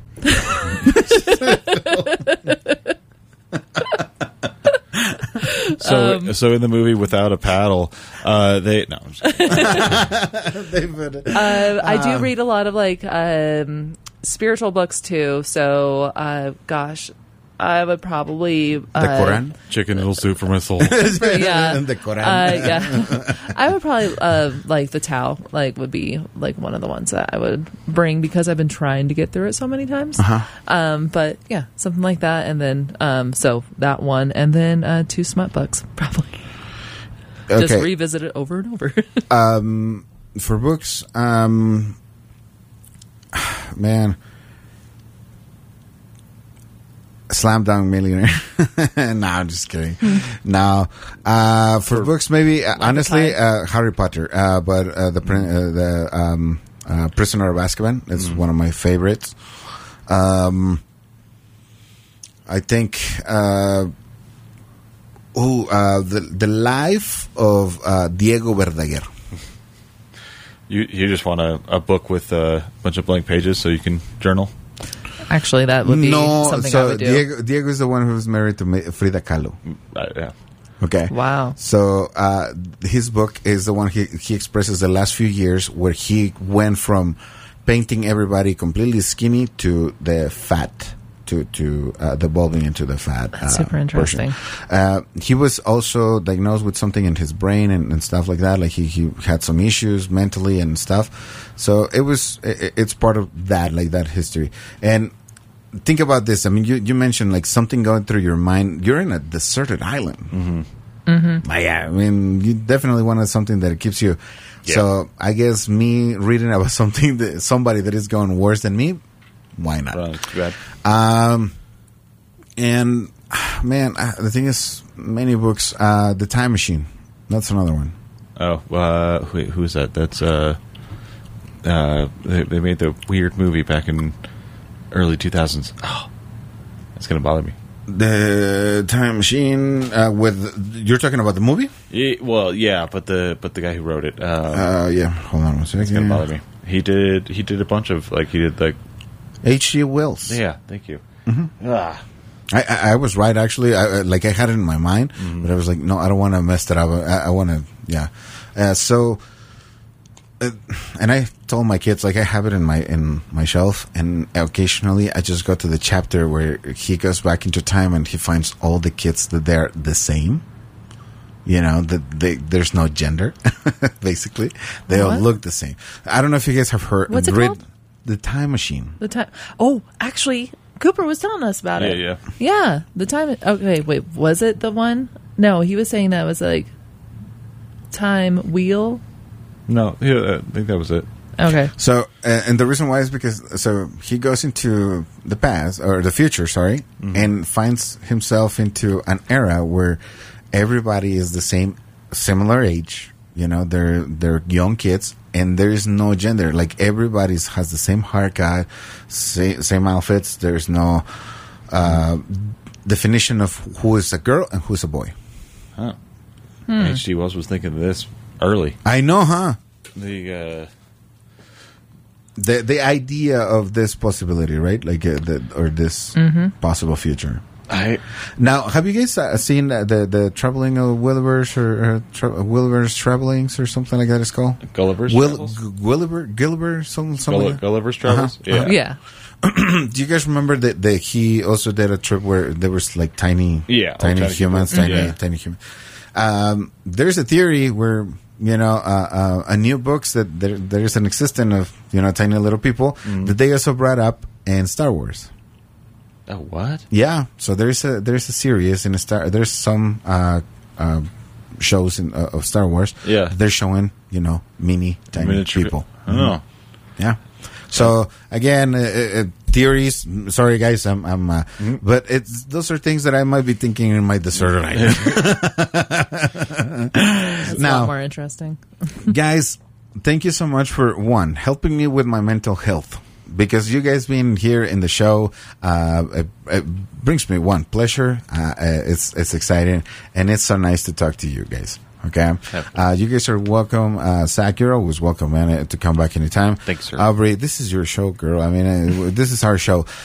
So, Um, so in the movie Without a Paddle, uh, they no, I'm just kidding. They put it- Uh, I do read a lot of like um, spiritual books too. So, uh, gosh, I would probably the uh, Quran. chicken noodle soup for my soul. Yeah, And the Quran. Uh, yeah, I would probably uh, like the Tao. Like would be like one of the ones that I would bring because I've been trying to get through it so many times. Uh-huh. Um, but yeah, something like that, and then um, so that one, and then uh, two smut books probably. Just Okay. revisit it over and over. Um, for books, um, man, Slam Dunk Millionaire. No, I'm just kidding. No, uh, for, books, maybe uh, honestly, uh, Harry Potter. Uh, but uh, the prin- uh, the um, uh, Prisoner of Azkaban is one of my favorites. Um, I think. Uh, Oh, uh, the the life of uh, Diego Verdaguer. You you just want a, a book with a bunch of blank pages so you can journal. Actually, that would be No, something I so would do. Diego Diego is the one who's married to Ma- Frida Kahlo. Uh, yeah. Okay. Wow. So uh, his book is the one he he expresses the last few years where he went from painting everybody completely skinny to the fat. To, to uh, devolving into the fat. That's uh, super interesting. portion. Uh, he was also diagnosed with something in his brain and, and stuff like that. Like he, he had some issues mentally and stuff. So it was it, it's part of that, like that history. And think about this. I mean, you, you mentioned like something going through your mind. You're in a deserted island. Mm-hmm. Mm-hmm. Yeah, I mean, you definitely wanted something that keeps you. Yeah. So I guess me reading about something that somebody that is going worse than me. Why not? Uh, too bad. Um, and man, uh, the thing is, many books. Uh, The Time Machine. That's another one. Oh, uh, wait, who is that? That's uh, uh, they, they made the weird movie back in early two thousands. Oh, that's gonna bother me. The Time Machine uh, with you're talking about the movie? Yeah, well, yeah, but the but the guy who wrote it, uh, Uh, yeah. Hold on one second. it's gonna bother me. He did he did a bunch of like he did like H G. Wells. yeah, thank you. Mm-hmm. Ah, I, I, I was right actually. I, I- like I had it in my mind, Mm-hmm. but I was like, no, I don't want to mess that up. I, I want to, yeah. Uh, so, uh, and I told my kids like I have it in my in my shelf, and occasionally I just go to the chapter where he goes back into time and he finds all the kids that they're the same. You know that they, there's no gender, basically. They all What? look the same. I don't know if you guys have heard. What's it read called? The Time Machine. The time. Oh, actually, Cooper was telling us about yeah, it. yeah. Yeah, the time. Okay, wait. Was it the one? No, he was saying that was like time wheel. No, yeah, I think that was it. Okay. So, uh, and the reason why is because so he goes into the past or the future, sorry, and finds himself into an era where everybody is the same, similar age. You know, they're they're young kids, and there is no gender. Like everybody's has the same haircut, same, same outfits. There's no uh, definition of who is a girl and who's a boy. Huh. H G. Wells was thinking of this early. I know, huh? The uh, the the idea of this possibility, right? Like uh, the or this possible future. I Now, have you guys uh, seen the, the the troubling of Williver's or uh, tra- Williver's Travelings or something like that? It's called Gulliver's Will Travels? G- Gulliver Gulliver something something. Gull- like that? Gulliver's Travels. Uh-huh. Yeah. Yeah. Do you guys remember that, that he also did a trip where there was like tiny, Yeah, oh, tiny, tiny humans, people. tiny, Yeah. tiny humans. Um, there's a theory where you know uh, uh, a new books that there there's an existence of you know tiny little people that they also brought up in Star Wars. Oh, what? Yeah, so there's a there's a series in a Star. There's some uh, uh, shows in, uh, of Star Wars. Yeah. they're showing you know mini tiny Miniature people. Oh. Yeah. So again, uh, uh, theories. Sorry, guys, I'm. I'm uh, But it's those are things that I might be thinking in my dessert right It's a now. lot more interesting. Guys, thank you so much for one helping me with my mental health. Because you guys being here in the show uh, it, it brings me one pleasure. Uh, it's it's exciting and it's so nice to talk to you guys. Okay, uh, you guys are welcome. Uh, Zach, you're always welcome, man, uh, to come back anytime. Thanks, sir. Aubrey, this is your show, girl. I mean, uh, this is our show.